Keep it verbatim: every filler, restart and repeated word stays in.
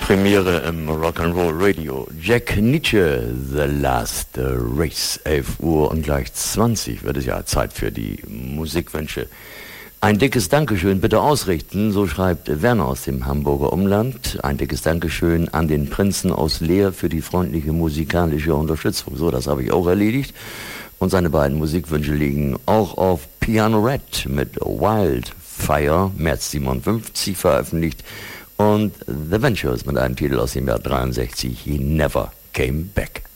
Premiere im Rock'n'Roll Radio. Jack Nitzsche, The Last Race. elf Uhr und gleich zwanzig wird es ja Zeit für die Musikwünsche. Ein dickes Dankeschön bitte ausrichten, so schreibt Werner aus dem Hamburger Umland. Ein dickes Dankeschön an den Prinzen aus Leer für die freundliche musikalische Unterstützung. So, das habe ich auch erledigt. Und seine beiden Musikwünsche liegen auch auf Piano Red mit Wildfire, März siebenundfünfzig veröffentlicht. Und The Ventures mit einem Titel aus dem Jahr dreiundsechzig, He Never Came Back.